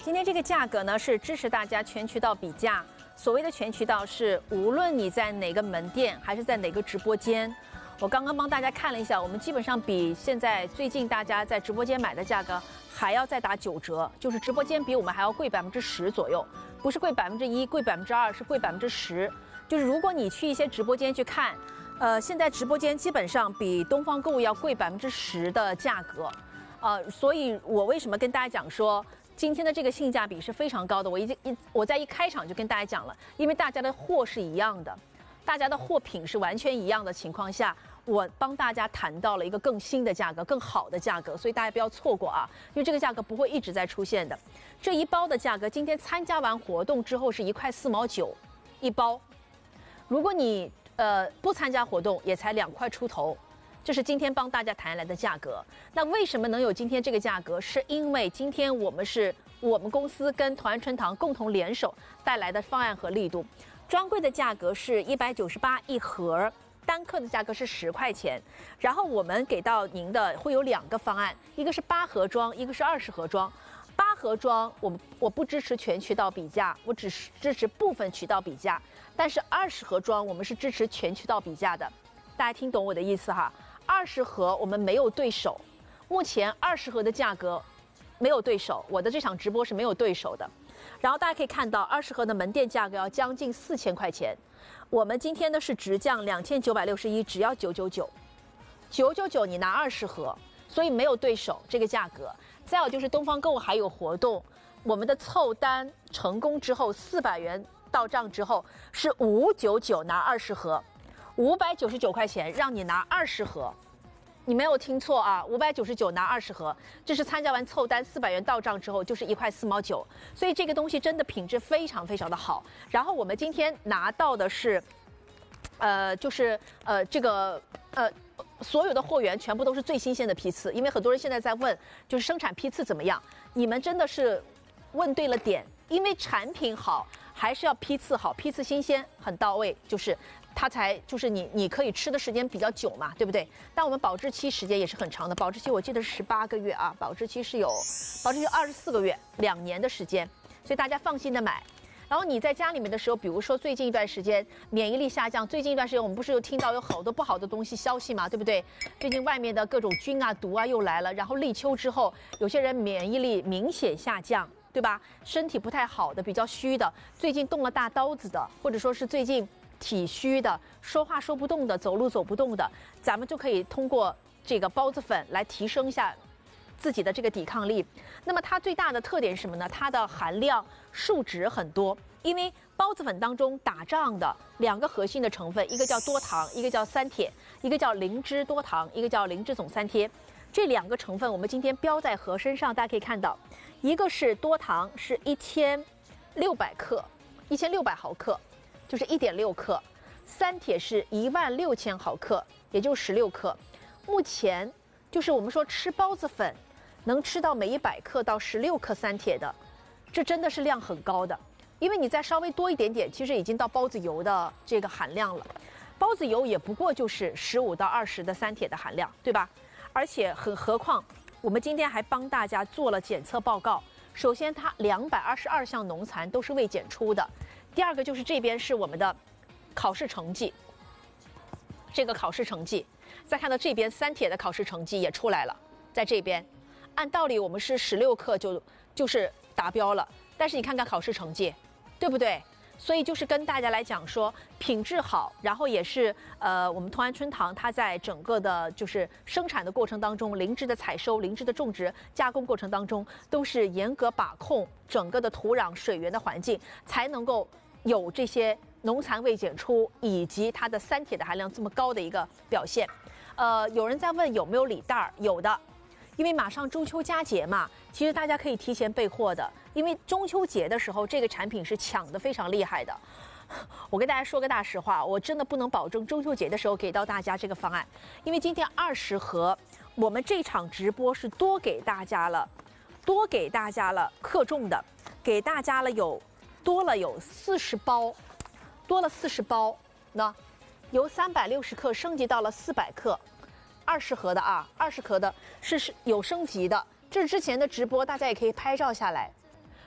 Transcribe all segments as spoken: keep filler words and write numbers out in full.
今天这个价格呢是支持大家全渠道比价。所谓的全渠道是，无论你在哪个门店还是在哪个直播间，我刚刚帮大家看了一下，我们基本上比现在最近大家在直播间买的价格还要再打九折，就是直播间比我们还要贵百分之十左右，不是贵百分之一，贵百分之二，是贵百分之十。就是如果你去一些直播间去看，呃，现在直播间基本上比东方购物要贵百分之十的价格，呃，所以我为什么跟大家讲说，今天的这个性价比是非常高的。我已经一我在一开场就跟大家讲了，因为大家的货是一样的，大家的货品是完全一样的情况下，我帮大家谈到了一个更新的价格，更好的价格，所以大家不要错过啊，因为这个价格不会一直在出现的。这一包的价格，今天参加完活动之后是一块四毛九一包，如果你呃不参加活动，也才两块出头。这是今天帮大家谈来的价格。那为什么能有今天这个价格？是因为今天我们是我们公司跟同安春堂共同联手带来的方案和力度。专柜的价格是一百九十八一盒，单客的价格是十块钱。然后我们给到您的会有两个方案，一个是八盒装，一个是二十盒装。八盒装我们我不支持全渠道比价，我只是支持部分渠道比价。但是二十盒装我们是支持全渠道比价的。大家听懂我的意思哈？二十盒我们没有对手，目前二十盒的价格没有对手，我的这场直播是没有对手的。然后大家可以看到，二十盒的门店价格要将近四千块钱，我们今天呢是直降两千九百六十一，只要九九九，九九九你拿二十盒，所以没有对手这个价格。再有就是东方购物还有活动，我们的凑单成功之后，四百元到账之后是五九九拿二十盒。五百九十九块钱让你拿二十盒，你没有听错啊，五百九十九拿二十盒，这是参加完凑单四百元到账之后就是一块四毛九，所以这个东西真的品质非常非常的好。然后我们今天拿到的是，呃，就是呃这个呃所有的货源全部都是最新鲜的批次，因为很多人现在在问，就是生产批次怎么样？你们真的是问对了点，因为产品好还是要批次好，批次新鲜很到位，就是。它才就是你你可以吃的时间比较久嘛，对不对？但我们保质期时间也是很长的，保质期我记得是十八个月啊，保质期是有保质期二十四个月，两年的时间，所以大家放心的买。然后你在家里面的时候，比如说最近一段时间免疫力下降，最近一段时间我们不是有听到有好多不好的东西消息嘛，对不对？最近外面的各种菌啊毒啊又来了，然后立秋之后，有些人免疫力明显下降，对吧？身体不太好的，比较虚的，最近动了大刀子的，或者说是最近体虚的，说话说不动的，走路走不动的，咱们就可以通过这个孢子粉来提升一下自己的这个抵抗力。那么它最大的特点是什么呢？它的含量数值很多，因为孢子粉当中打仗的两个核心的成分，一个叫多糖，一个叫三铁，一个叫灵芝多糖，一个叫灵芝总三贴。这两个成分我们今天标在盒身上，大家可以看到，一个是多糖是一千六百克，一千六百毫克。就是一点六克，三铁是一万六千毫克，也就十六克。目前就是我们说吃孢子粉，能吃到每一百克到十六克三铁的，这真的是量很高的。因为你再稍微多一点点，其实已经到孢子油的这个含量了。孢子油也不过就是十五到二十的三铁的含量，对吧？而且很何况我们今天还帮大家做了检测报告。首先，它两百二十二项农残都是未检出的。第二个就是这边是我们的考试成绩，这个考试成绩，再看到这边三铁的考试成绩也出来了，在这边，按道理我们是十六克就就是达标了，但是你看看考试成绩，对不对？所以就是跟大家来讲说，品质好，然后也是呃，我们同安春堂它在整个的就是生产的过程当中，灵芝的采收、灵芝的种植、加工过程当中，都是严格把控整个的土壤、水源的环境，才能够有这些农残未检出以及它的三铁的含量这么高的一个表现。呃，有人在问有没有礼袋儿？有的。因为马上中秋佳节嘛，其实大家可以提前备货的。因为中秋节的时候，这个产品是抢得非常厉害的。我跟大家说个大实话，我真的不能保证中秋节的时候给到大家这个方案，因为今天二十盒，我们这场直播是多给大家了，多给大家了克重的，给大家了有多了有四十包，多了四十包，那由三百六十克升级到了四百克。二十盒的啊，二十盒的是是有升级的，这是之前的直播，大家也可以拍照下来。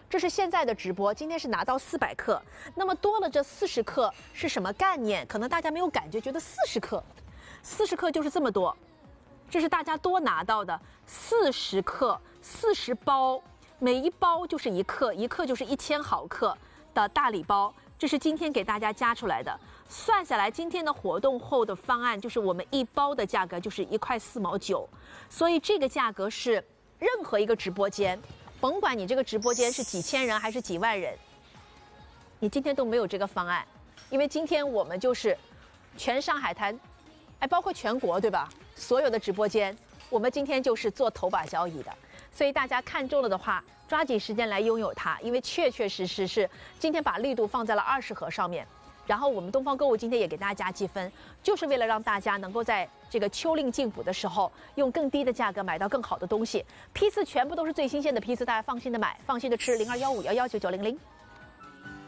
这是现在的直播，今天是拿到四百克，那么多了这四十克是什么概念？可能大家没有感觉，觉得四十克，四十克就是这么多，这是大家多拿到的四十克，四十包，每一包就是一克，一克就是一千毫克的大礼包，这是今天给大家加出来的。算下来，今天的活动后的方案就是我们一包的价格就是一块四毛九，所以这个价格是任何一个直播间。甭管你这个直播间是几千人还是几万人，你今天都没有这个方案，因为今天我们就是全上海滩，哎，包括全国，对吧？所有的直播间，我们今天就是做头把交椅的，所以大家看中了的话，抓紧时间来拥有它，因为确确实实是今天把力度放在了二十盒上面。然后我们东方购物今天也给大家加积分，就是为了让大家能够在这个秋令进补的时候，用更低的价格买到更好的东西。批次全部都是最新鲜的批次，大家放心的买，放心的吃。零二幺五幺幺九九零零。